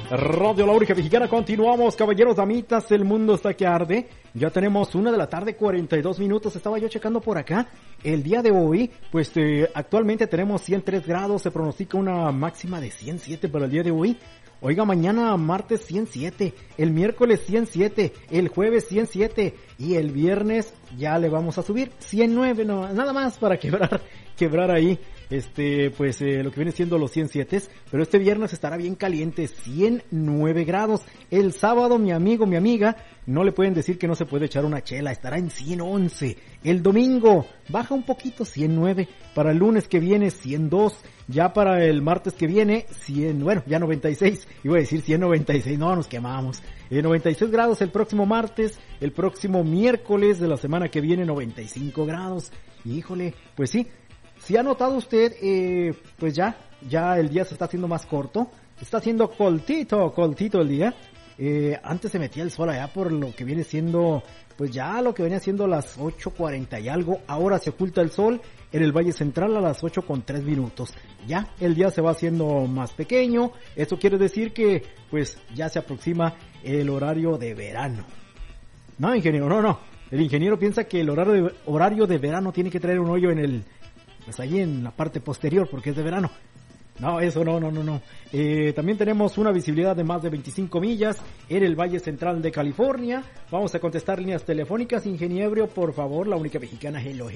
Radio La Única Mexicana, continuamos, caballeros, damitas, el mundo está que arde. Ya tenemos 1:42 p.m, estaba yo checando por acá. El día de hoy, pues actualmente tenemos 103 grados, se pronostica una máxima de 107 para el día de hoy. Oiga, mañana martes 107, el miércoles 107, el jueves 107 y el viernes ya le vamos a subir 109, no, nada más para quebrar ahí lo que viene siendo los 107, pero este viernes estará bien caliente, 109 grados. El sábado, mi amigo, mi amiga, no le pueden decir que no se puede echar una chela, estará en 111. El domingo baja un poquito, 109. Para el lunes que viene, 102. Ya para el martes que viene, 96. Iba a decir 196, no, nos quemamos. 96 grados el próximo martes, el próximo miércoles de la semana que viene, 95 grados. Híjole, pues sí. Si ha notado usted, pues ya el día se está haciendo más corto, está haciendo coltito el día. Antes se metía el sol allá por lo que viene siendo, pues ya lo que venía siendo las 8:40 y algo. Ahora se oculta el sol en el Valle Central a las 8:03. Ya el día se va haciendo más pequeño. Esto quiere decir que, pues ya se aproxima el horario de verano. No, ingeniero, no. El ingeniero piensa que el horario de verano tiene que traer un hoyo pues ahí en la parte posterior, porque es de verano. No, eso no. También tenemos una visibilidad de más de 25 millas en el Valle Central de California. Vamos a contestar líneas telefónicas. Ingeniero, por favor, La Única Mexicana. Hello.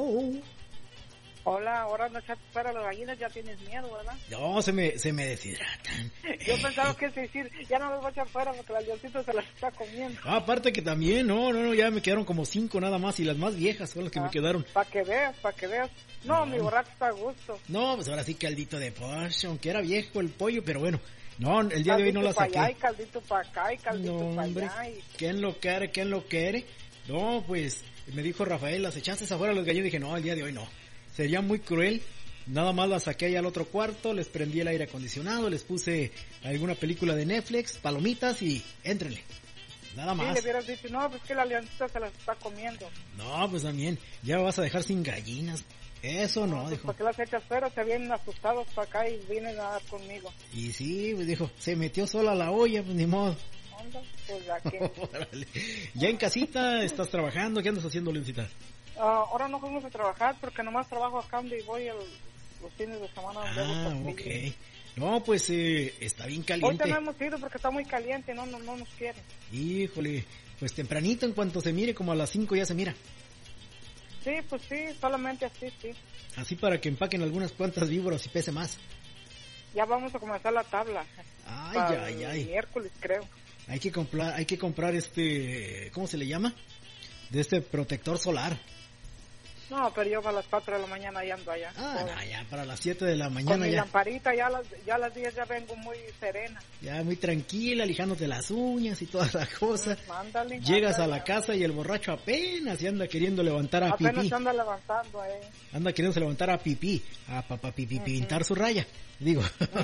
Hola, ahora no echas para las gallinas, ya tienes miedo, ¿verdad? No, se me deshidratan. Yo pensaba que es decir, ya no los voy a echar fuera porque el leoncito se las está comiendo. Aparte que también, no, ya me quedaron como 5 nada más y las más viejas son las que me quedaron. Para que veas. No, mi borracho está a gusto. No, pues ahora sí caldito de pollo, aunque era viejo el pollo, pero bueno. No, el día de hoy no la saqué. Allá, y caldito para acá y caldito no, para hombre, allá. ¿Quién lo quiere? No, pues me dijo Rafael, ¿las echaste afuera los gallos? Dije, no, el día de hoy no. Sería muy cruel. Nada más las saqué allá al otro cuarto, les prendí el aire acondicionado, les puse alguna película de Netflix, palomitas y éntrenle. Nada más. Sí, le hubieras dicho, no, pues que la leoncita se las está comiendo. No, pues también, ya me vas a dejar sin gallinas. Eso no, pues dijo. ¿Por qué las echas fuera? Se vienen asustados para acá y vienen a dar conmigo. Y sí, pues dijo, se metió sola a la olla, pues ni modo. Anda, pues aquí. Ya en casita, estás trabajando, ¿qué andas haciendo, Leoncita? Ahora no fuimos a trabajar porque nomás trabajo acá donde voy los fines de semana. Ok. No, pues está bien caliente. Hoy no hemos ido porque está muy caliente, no nos quiere. Híjole, pues tempranito, en cuanto se mire, como a las 5 ya se mira. Sí, pues sí, solamente así, sí. Así para que empaquen algunas cuantas víboras y pese más. Ya vamos a comenzar la tabla. Ay. Miércoles, creo. Hay que comprar ¿cómo se le llama? De este protector solar. No, pero yo a las 4 de la mañana ya ando allá. Ya para las 7 de la mañana con mi ya. lamparita ya a las 10 ya vengo muy serena. Ya muy tranquila, lijándote las uñas y todas las cosas. Llegas a la casa y el borracho apenas se anda queriendo levantar a pipí. Apenas anda levantando, Anda queriéndose levantar a pipí. A pintar su raya. Digo.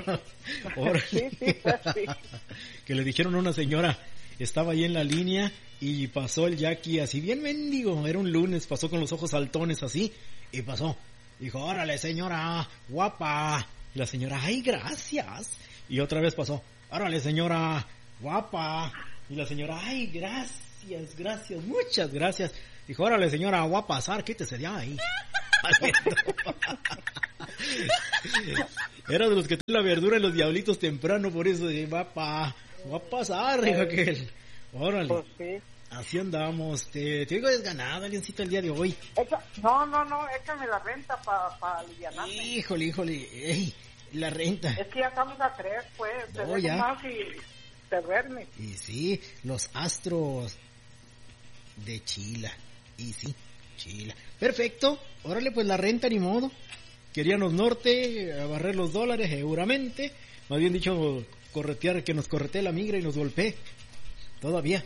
Sí. Que le dijeron a una señora, estaba ahí en la línea y pasó el Jackie así bien mendigo, era un lunes, pasó con los ojos saltones así y pasó, dijo, órale señora, guapa, y la señora, ay gracias, y otra vez pasó, órale señora, guapa, y la señora, ay gracias, muchas gracias, dijo, órale señora, va a pasar, quítese de ahí. Era de los que traen la verdura y los diablitos temprano, por eso va a pasar, dijo aquel. Órale. Pues sí. Así andamos. Te digo desganada, Leoncito, el día de hoy. No, échame la renta para alivianarme. Híjole, la renta. Es que ya estamos a 3, pues. No, ya. Más y te duermes. Y sí, los astros de Chila. Y sí, Chila. Perfecto. Órale, pues la renta, ni modo. Queríamos norte, a barrer los dólares, seguramente. Más bien dicho, corretear, que nos corretee la migra y nos golpee. Todavía.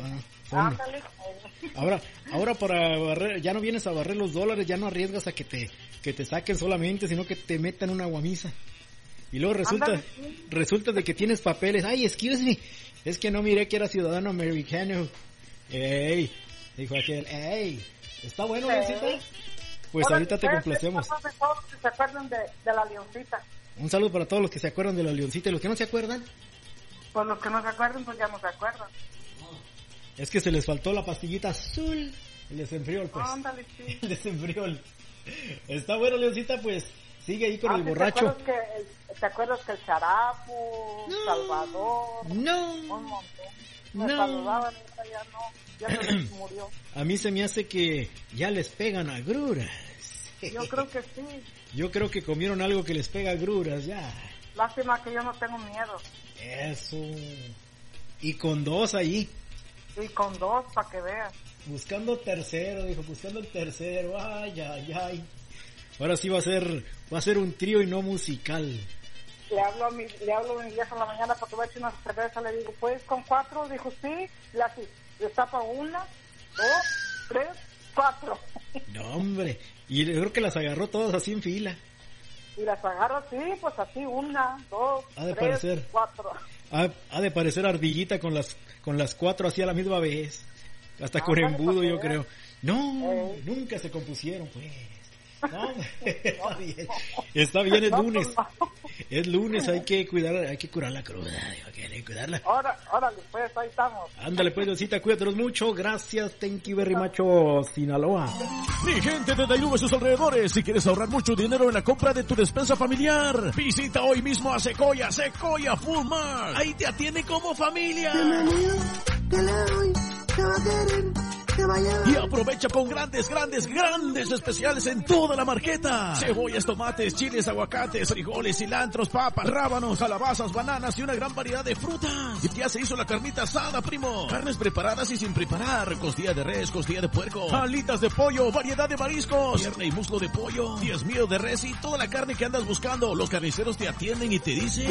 Ahora para barrer, ya no vienes a barrer los dólares, ya no arriesgas a que te saquen solamente, sino que te metan una guamisa. Y luego resulta de que tienes papeles. Ay, excuse me, es que no miré que era ciudadano americano. Ey, dijo aquel, está bueno, Leoncita. Pues ahorita te complacemos. Todos los que se acuerdan de la leoncita. Un saludo para todos los que se acuerdan de la leoncita y los que no se acuerdan. Pues los que no se acuerdan, pues ya no se acuerdan. Es que se les faltó la pastillita azul. El desenfriol, pues. Ándale, sí. El desenfriol. Está bueno, Leoncita, pues. Sigue ahí con el ¿sí borracho. ¿Te acuerdas que el Charapo, Salvador? No. Un montón. Me No. saludaban, ya no. Ya se les murió. A mí se me hace que ya les pegan agruras. Yo creo que sí. Yo creo que comieron algo que les pega agruras, ya. Lástima que yo no tengo miedo. Eso. Y con 2 ahí. Y con 2, para que veas. Buscando tercero, dijo, buscando el tercero. Ay, ay, ay. Ahora sí va a ser un trío y no musical. Le hablo a mi vieja en la mañana porque va a echar una cerveza. Le digo, pues con 4. Dijo, sí. Le tapa 1, 2, 3, 4. No, hombre. Y yo creo que las agarró todas así en fila. Y las agarro así, pues así, 1, 2, Ha de 3, parecer. 4. Ha de parecer ardillita con las 4 así a la misma vez. Hasta con Ándale, embudo, para yo que creo. No, nunca se compusieron, pues. No, está bien. Está bien, es lunes. Es lunes, hay que curar la cruda. Hay que cuidarla. Órale, pues ahí estamos. Ándale, pues, Diosita, cuídatelos mucho. Gracias, thank you very much, Sinaloa. Mi gente de Dainuba y sus alrededores, si quieres ahorrar mucho dinero en la compra de tu despensa familiar, visita hoy mismo a Sequoia Full Mart. Ahí te atiende como familia. Y aprovecha con grandes especiales en toda la marqueta. Cebollas, tomates, chiles, aguacates, frijoles, cilantros, papas, rábanos, calabazas, bananas y una gran variedad de frutas. Y ya se hizo la carnita asada, primo. Carnes preparadas y sin preparar. Costilla de res, costilla de puerco, alitas de pollo, variedad de mariscos, pierna y muslo de pollo, 10 mío de res y toda la carne que andas buscando. Los carniceros te atienden y te dicen: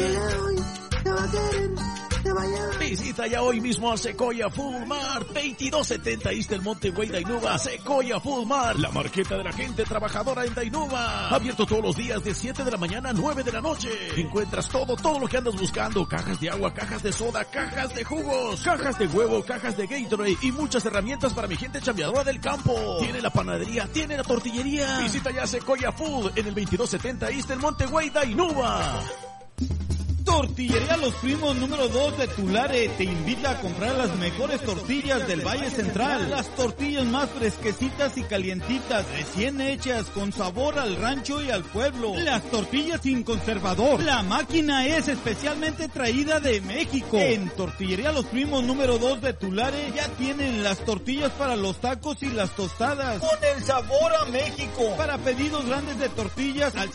visita ya hoy mismo a Sequoia Full Mart, 2270 East del Monte Güey, Dainuba. Sequoia Full Mart, la marqueta de la gente trabajadora en Dainuba. Abierto todos los días de 7 de la mañana a 9 de la noche. Encuentras todo lo que andas buscando: cajas de agua, cajas de soda, cajas de jugos, cajas de huevo, cajas de Gatorade y muchas herramientas para mi gente chambeadora del campo. Tiene la panadería, tiene la tortillería. Visita ya Sequoia Full en el 2270 East del Monte Güey, Dainuba. Tortillería Los Primos número 2 de Tulare te invita a comprar las mejores tortillas del Valle Central. Las tortillas más fresquecitas y calientitas, recién hechas, con sabor al rancho y al pueblo. Las tortillas sin conservador. La máquina es especialmente traída de México. En Tortillería Los Primos número 2 de Tulare ya tienen las tortillas para los tacos y las tostadas, con el sabor a México. Para pedidos grandes de tortillas al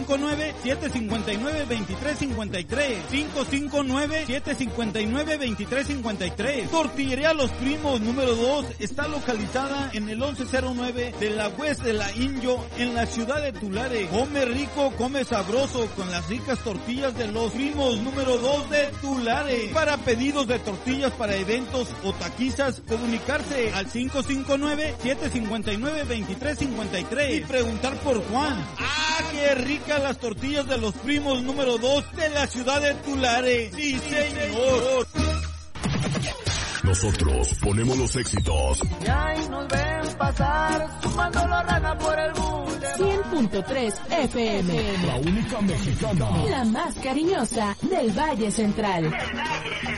559-759-2353. 559-759-2353. Tortillería Los Primos número 2 está localizada en el 1109 de la West de la Inyo en la ciudad de Tulare. Come rico, come sabroso con las ricas tortillas de Los Primos número 2 de Tulare. Para pedidos de tortillas para eventos o taquizas, comunicarse al 559-759-2353 y preguntar por Juan. ¡Ah, qué ricas las tortillas de Los Primos número 2 de la ciudad de Tulare! ¡Sí, señor! Nosotros ponemos los éxitos. Ya y nos ven pasar, sumando la rana por el boulevard. 100.3 FM. La única mexicana. La más cariñosa del Valle Central.